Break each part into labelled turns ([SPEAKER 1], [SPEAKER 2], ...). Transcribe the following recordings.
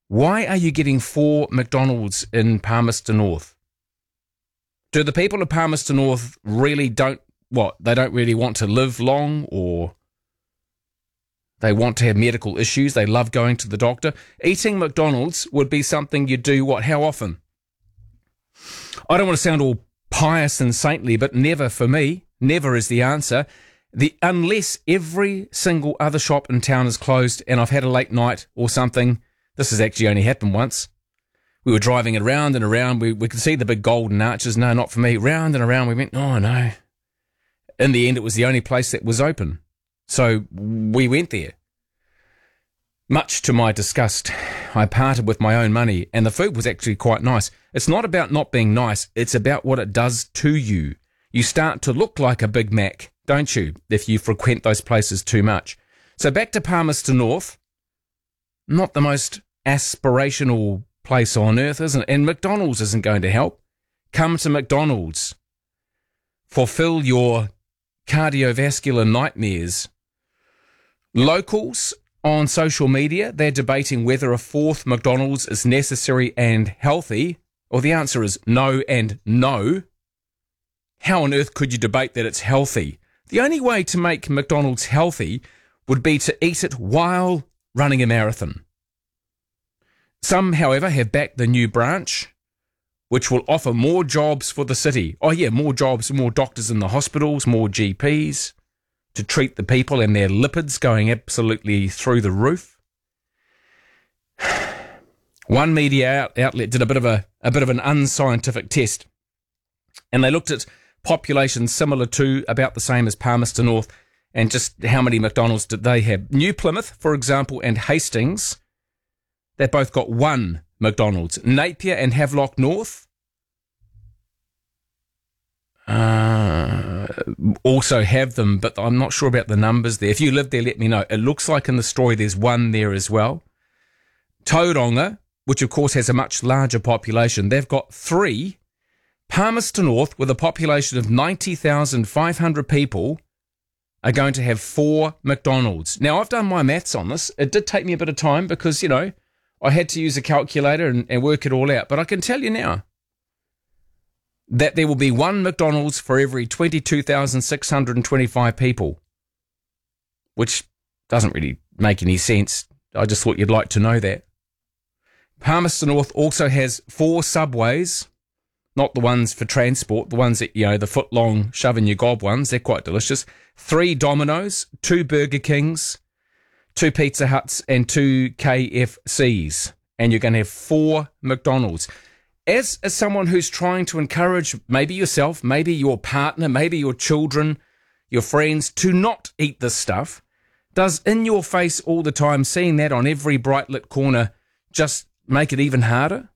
[SPEAKER 1] Why are you getting 4 McDonald's in Palmerston North? Do the people of Palmerston North really they don't really want to live long, or they want to have medical issues? They love going to the doctor. Eating McDonald's would be something you do, how often? I don't want to sound all pious and saintly, but never for me. Never is the answer. Unless every single other shop in town is closed and I've had a late night or something. This has actually only happened once. We were driving around and around. We could see the big golden arches. No, not for me. Round and around. We went, oh, no. In the end, it was the only place that was open. So we went there. Much to my disgust, I parted with my own money, and the food was actually quite nice. It's not about not being nice. It's about what it does to you. You start to look like a Big Mac, don't you, if you frequent those places too much. So back to Palmerston North. Not the most aspirational place on earth, isn't it? And McDonald's isn't going to help. Come to McDonald's. Fulfill your cardiovascular nightmares. Locals on social media, they're debating whether a 4th McDonald's is necessary and healthy. Well, the answer is no and no. How on earth could you debate that it's healthy? The only way to make McDonald's healthy would be to eat it while running a marathon. Some, however, have backed the new branch, which will offer more jobs for the city. Oh yeah, more jobs, more doctors in the hospitals, more GPs to treat the people and their lipids going absolutely through the roof. One media outlet did a bit of an unscientific test, and they looked at populations similar to, about the same as Palmerston North, and just how many McDonald's did they have. New Plymouth, for example, and Hastings, they both got 1 McDonald's. Napier and Havelock North also have them, but I'm not sure about the numbers there. If you live there, let me know. It looks like in the story there's 1 there as well. Tauranga, which of course has a much larger population, they've got 3. Palmerston North, with a population of 90,500 people, are going to have 4 McDonald's. Now, I've done my maths on this. It did take me a bit of time because, I had to use a calculator and work it all out. But I can tell you now that there will be 1 McDonald's for every 22,625 people, which doesn't really make any sense. I just thought you'd like to know that. Palmerston North also has 4 Subways, not the ones for transport, the ones that, the foot-long shove-in-your-gob ones. They're quite delicious. 3 Domino's, 2 Burger Kings, 2 Pizza Huts, and 2 KFCs. And you're going to have 4 McDonald's. As someone who's trying to encourage maybe yourself, maybe your partner, maybe your children, your friends, to not eat this stuff, does in your face all the time, seeing that on every bright lit corner, just make it even harder?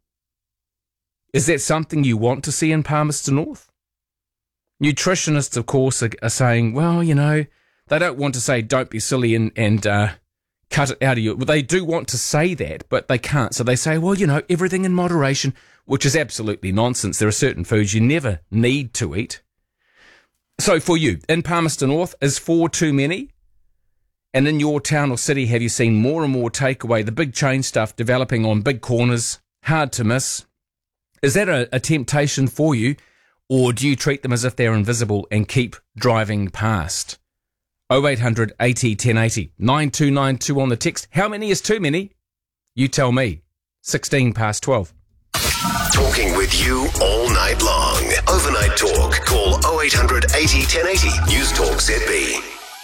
[SPEAKER 1] Is that something you want to see in Palmerston North? Nutritionists, of course, are saying, well, they don't want to say don't be silly and cut it out of you. Well, they do want to say that, but they can't. So they say, well, everything in moderation, which is absolutely nonsense. There are certain foods you never need to eat. So for you, in Palmerston North, is 4 too many? And in your town or city, have you seen more and more takeaway, the big chain stuff developing on big corners, hard to miss? Is that a temptation for you, or do you treat them as if they're invisible and keep driving past? 0800 80 1080, 9292 on the text. How many is too many? You tell me. 16 past 12.
[SPEAKER 2] Talking with you all night long. Overnight talk. Call 0800 80 1080. News Talk ZB.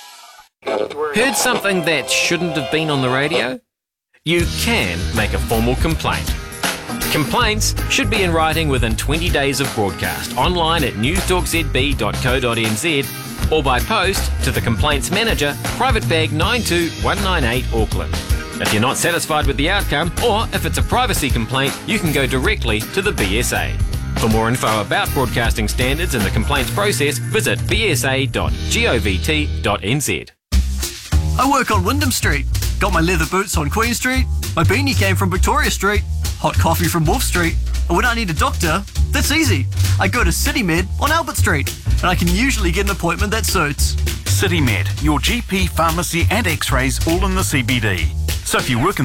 [SPEAKER 3] Heard something that shouldn't have been on the radio? You can make a formal complaint. Complaints should be in writing within 20 days of broadcast, online at newstalkzb.co.nz or by post to the Complaints Manager, Private Bag 92198 Auckland. If you're not satisfied with the outcome, or if it's a privacy complaint, you can go directly to the BSA. For more info about broadcasting standards and the complaints process, visit bsa.govt.nz.
[SPEAKER 4] I work on Wyndham Street. Got my leather boots on Queen Street. My beanie came from Victoria Street. Hot coffee from Wolf Street. And when I need a doctor, that's easy. I go to CityMed on Albert Street, and I can usually get an appointment that suits.
[SPEAKER 5] CityMed, your GP, pharmacy and x-rays all in the CBD. So if you work in